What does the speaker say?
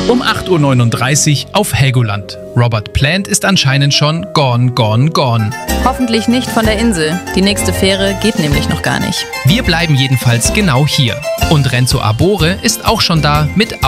Um 8:39 Uhr auf Helgoland. Robert Plant ist anscheinend schon gone. Hoffentlich nicht von der Insel. Die nächste Fähre geht nämlich noch gar nicht. Wir bleiben jedenfalls genau hier. Und Renzo Arbore ist auch schon da mit